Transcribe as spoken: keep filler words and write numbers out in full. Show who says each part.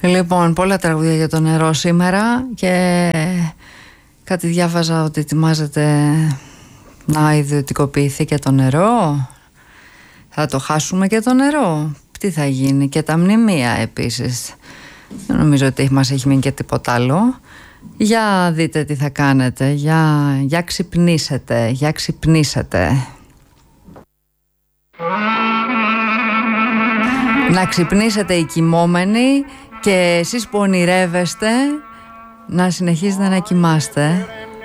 Speaker 1: Λοιπόν, πολλά τραγούδια για το νερό σήμερα και κάτι διάβαζα ότι ετοιμάζεται να ιδιωτικοποιηθεί και το νερό. Θα το χάσουμε και το νερό. Τι θα γίνει, και τα μνημεία επίσης. Δεν νομίζω ότι μας έχει μείνει και τίποτα άλλο. Για δείτε τι θα κάνετε, για, για ξυπνήσετε, για ξυπνήσετε. Να ξυπνήσετε οι κοιμόμενοι και εσείς που ονειρεύεστε να συνεχίζετε να κοιμάστε.